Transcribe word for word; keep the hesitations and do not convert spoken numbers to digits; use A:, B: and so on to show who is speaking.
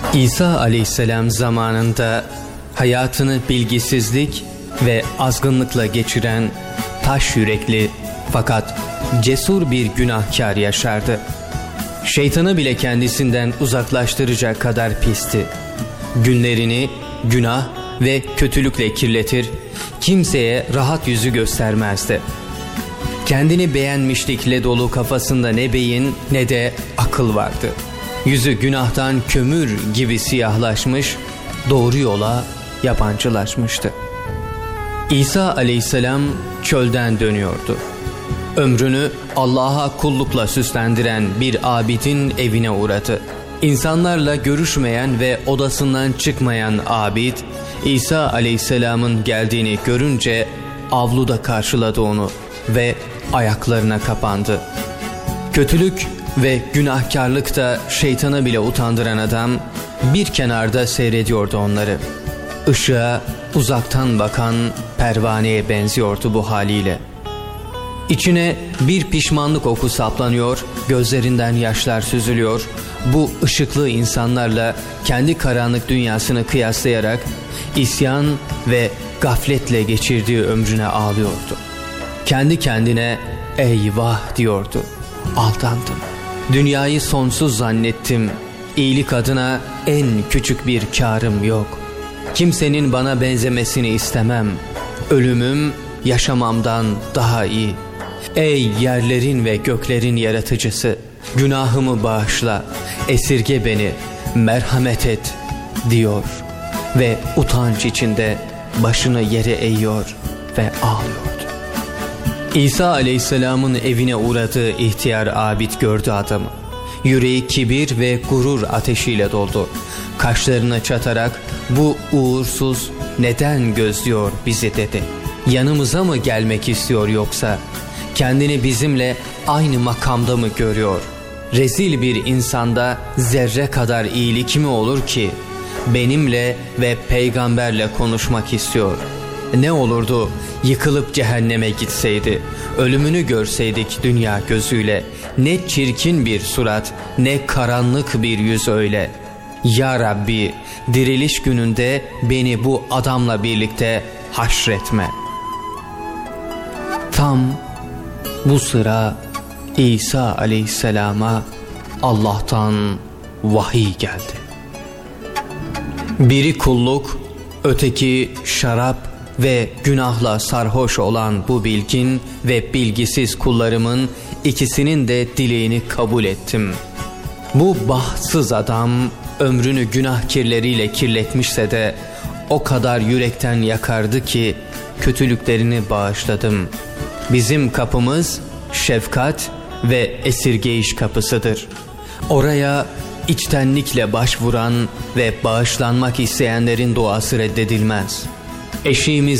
A: İsa aleyhisselam zamanında hayatını bilgisizlik ve azgınlıkla geçiren taş yürekli fakat cesur bir günahkar yaşardı. Şeytanı bile kendisinden uzaklaştıracak kadar pisti. Günlerini günah ve kötülükle kirletir, kimseye rahat yüzü göstermezdi. Kendini beğenmişlikle dolu kafasında ne beyin ne de akıl vardı. Yüzü günahtan kömür gibi siyahlaşmış, doğru yola yabancılaşmıştı. İsa aleyhisselam çölden dönüyordu. Ömrünü Allah'a kullukla süslendiren bir abidin evine uğradı. İnsanlarla görüşmeyen ve odasından çıkmayan abid, İsa aleyhisselamın geldiğini görünce avluda karşıladı onu ve ayaklarına kapandı. Kötülük ve günahkarlıkta şeytanı bile utandıran adam bir kenarda seyrediyordu onları. Işığa uzaktan bakan pervaneye benziyordu bu haliyle. İçine bir pişmanlık oku saplanıyor, gözlerinden yaşlar süzülüyor. Bu ışıklı insanlarla kendi karanlık dünyasını kıyaslayarak isyan ve gafletle geçirdiği ömrüne ağlıyordu. Kendi kendine eyvah diyordu. Aldandım. Dünyayı sonsuz zannettim. İyilik adına en küçük bir kârım yok. Kimsenin bana benzemesini istemem. Ölümüm yaşamamdan daha iyi. Ey yerlerin ve göklerin yaratıcısı, günahımı bağışla, esirge beni, merhamet et diyor ve utanç içinde başını yere eğiyor ve ağlıyordu. İsa aleyhisselamın evine uğradığı ihtiyar abid gördü adamı. Yüreği kibir ve gurur ateşiyle doldu. Kaşlarını çatarak bu uğursuz neden gözlüyor bizi dedi. Yanımıza mı gelmek istiyor yoksa? Kendini bizimle aynı makamda mı görüyor? Rezil bir insanda zerre kadar iyilik mi olur ki? Benimle ve peygamberle konuşmak istiyor. Ne olurdu yıkılıp cehenneme gitseydi, ölümünü görseydik dünya gözüyle. Ne çirkin bir surat, ne karanlık bir yüz öyle. Ya Rabbi, diriliş gününde beni bu adamla birlikte haşretme. Tam bu sıra İsa aleyhisselama Allah'tan vahiy geldi. Biri kulluk, öteki şarap ve günahla sarhoş olan bu bilgin ve bilgisiz kullarımın ikisinin de dileğini kabul ettim. Bu bahtsız adam ömrünü günah kirleriyle kirletmişse de o kadar yürekten yakardı ki kötülüklerini bağışladım. Bizim kapımız şefkat ve esirgeyiş kapısıdır. Oraya içtenlikle başvuran ve bağışlanmak isteyenlerin duası reddedilmez. Eşiğimiz